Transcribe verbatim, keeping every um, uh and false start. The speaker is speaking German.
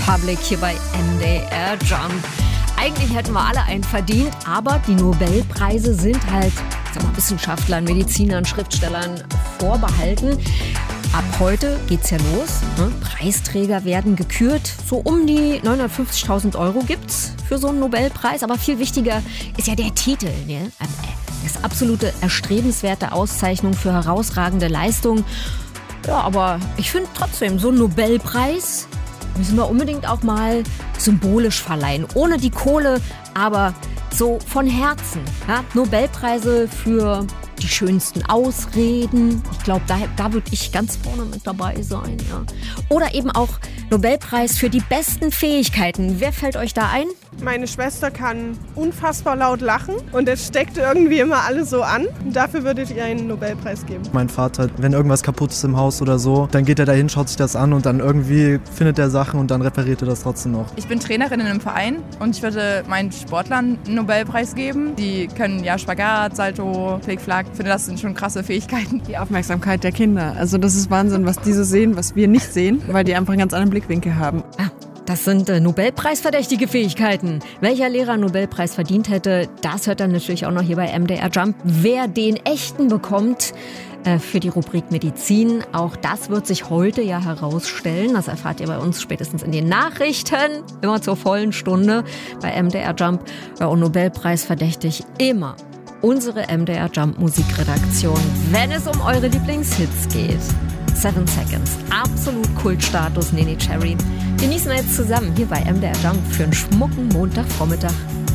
Republic hier bei M D R Jump. Eigentlich hätten wir alle einen verdient, aber die Nobelpreise sind halt, sag mal, Wissenschaftlern, Medizinern, Schriftstellern vorbehalten. Ab heute geht's ja los. Ne? Preisträger werden gekürt. So um die neunhundertfünfzigtausend Euro gibt's für so einen Nobelpreis. Aber viel wichtiger ist ja der Titel. Ne? Das absolute erstrebenswerte Auszeichnung für herausragende Leistung. Ja, aber ich finde trotzdem, so einen Nobelpreis müssen wir unbedingt auch mal symbolisch verleihen. Ohne die Kohle, aber so von Herzen. Ja? Nobelpreise für die schönsten Ausreden. Ich glaube, da, da würde ich ganz vorne mit dabei sein. Ja. Oder eben auch Nobelpreis für die besten Fähigkeiten. Wer fällt euch da ein? Meine Schwester kann unfassbar laut lachen und es steckt irgendwie immer alles so an. Und dafür würdet ihr einen Nobelpreis geben. Mein Vater, wenn irgendwas kaputt ist im Haus oder so, dann geht er dahin, schaut sich das an und dann irgendwie findet er Sachen und dann repariert er das trotzdem noch. Ich bin Trainerin in einem Verein und ich würde meinen Sportlern einen Nobelpreis geben. Die können ja Spagat, Salto, Flickflack. Ich finde, das sind schon krasse Fähigkeiten. Die Aufmerksamkeit der Kinder. Also das ist Wahnsinn, was diese sehen, was wir nicht sehen, weil die einfach einen ganz anderen Blickwinkel haben. Ah, das sind äh, Nobelpreisverdächtige Fähigkeiten. Welcher Lehrer einen Nobelpreis verdient hätte, das hört dann natürlich auch noch hier bei M D R Jump. Wer den echten bekommt äh, für die Rubrik Medizin, auch das wird sich heute ja herausstellen. Das erfahrt ihr bei uns spätestens in den Nachrichten, immer zur vollen Stunde bei M D R Jump. Ja, und Nobelpreisverdächtig immer unsere M D R Jump Musikredaktion, wenn es um eure Lieblingshits geht. Seven Seconds, absolut Kultstatus, Neneh Cherry. Genießen wir jetzt zusammen hier bei M D R Jump für einen schmucken Montagvormittag.